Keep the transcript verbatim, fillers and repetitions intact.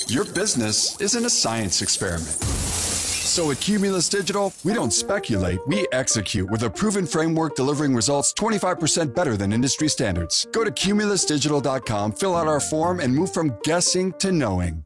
Your business isn't a science experiment. So at Cumulus Digital, we don't speculate, we execute with a proven framework delivering results twenty-five percent better than industry standards. Go to cumulus digital dot com, fill out our form, and move from guessing to knowing.